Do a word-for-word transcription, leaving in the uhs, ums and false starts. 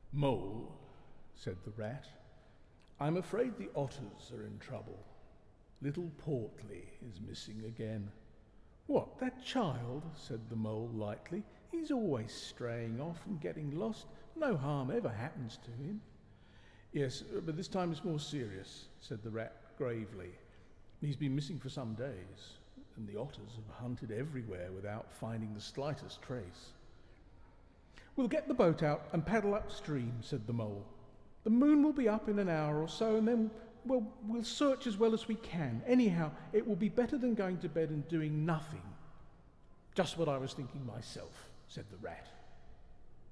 "Mole," said the rat, "I'm afraid the otters are in trouble. Little Portly is missing again." "What, that child?" said the mole lightly. "He's always straying off and getting lost. No harm ever happens to him." "Yes, but this time it's more serious," said the rat gravely. "He's been missing for some days, and the otters have hunted everywhere without finding the slightest trace." "We'll get the boat out and paddle upstream," said the mole. "The moon will be up in an hour or so, and then, well, we'll search as well as we can. Anyhow, it will be better than going to bed and doing nothing." "Just what I was thinking myself," said the rat.